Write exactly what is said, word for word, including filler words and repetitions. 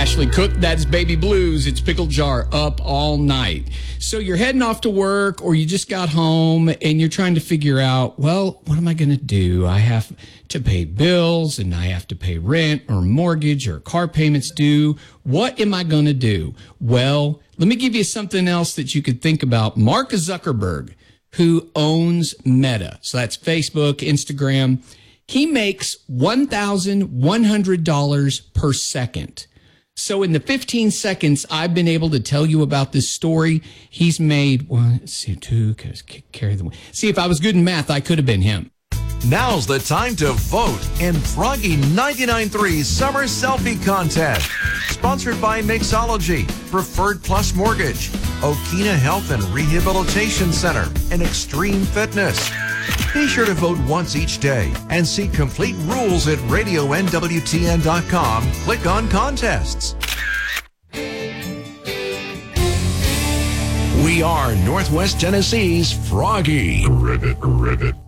Ashley Cook, that's Baby Blues. It's Pickle Jar up all night. So you're heading off to work or you just got home and you're trying to figure out, well, what am I going to do? I have to pay bills and I have to pay rent or mortgage or car payments due. What am I going to do? Well, let me give you something else that you could think about. Mark Zuckerberg, who owns Meta, so that's Facebook, Instagram, he makes one thousand one hundred dollars per second. So in the fifteen seconds I've been able to tell you about this story, he's made one, let's see, two, carry the one. See, if I was good in math, I could have been him. Now's the time to vote in Froggy ninety-nine point three's Summer Selfie Contest. Sponsored by Mixology, Preferred Plus Mortgage, Okina Health and Rehabilitation Center, and Extreme Fitness. Be sure to vote once each day and see complete rules at radio N W T N dot com. Click on contests. We are Northwest Tennessee's Froggy. Rivet, rivet.